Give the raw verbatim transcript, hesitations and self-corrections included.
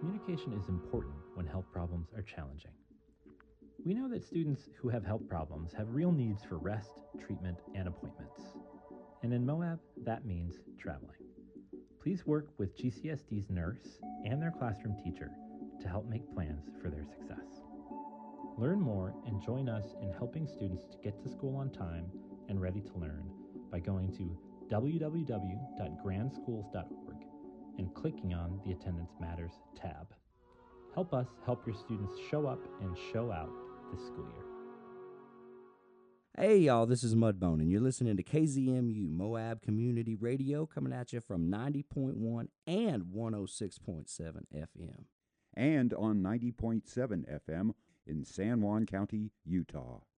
Communication is important when health problems are challenging. We know that students who have health problems have real needs for rest, treatment, and appointments. And in Moab, that means traveling. Please work with G C S D's nurse and their classroom teacher to help make plans for their success. Learn more and join us in helping students to get to school on time and ready to learn by going to w w w dot grand schools dot org and clicking on the Attendance Matters tab. Help us help your students show up and show out this school year. Hey, y'all, this is Mudbone, and you're listening to K Z M U, Moab Community Radio, coming at you from ninety point one and one oh six point seven F M. And on ninety point seven F M in San Juan County, Utah.